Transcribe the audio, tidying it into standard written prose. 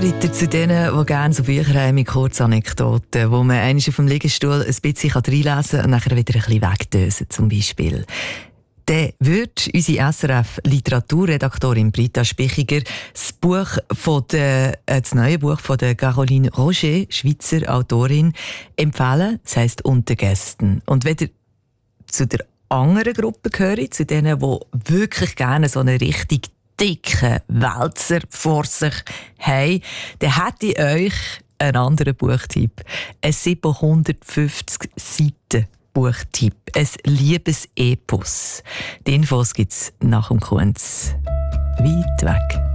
gehört zu denen, die gerne so Bücher haben mit Kurzanekdoten, wo man einmal auf dem Liegestuhl ein bisschen reinlesen kann und nachher wieder ein bisschen wegdösen, zum Beispiel. Dann wird unsere SRF-Literaturredaktorin Britta Spichiger das neue Buch von der Caroline Roger, Schweizer Autorin, empfehlen. Das heisst «Unter Gästen». Und wenn ihr zu der anderen Gruppe gehört, zu denen, die wirklich gerne so eine richtig dicken Wälzer vor sich haben, dann hätte ich euch einen anderen Buchtipp. Ein 750 Seiten Buchtipp. Ein Liebesepos. Die Infos gibt es nach dem Kunz. Weit weg.